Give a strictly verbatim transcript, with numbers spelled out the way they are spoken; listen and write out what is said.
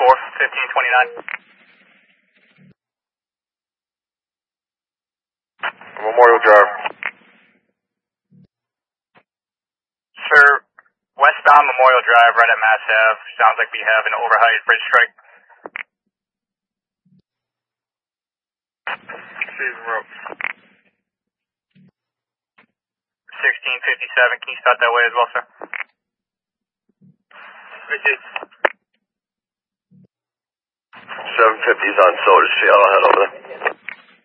four, fifteen twenty-nine. Memorial Drive. Sir, westbound Memorial Drive, right at Mass Ave. Sounds like we have an overheight bridge strike. Season rope. sixteen fifty-seven, can you start that way as well, sir? seven fifty's on Soda Street, I'll head over there.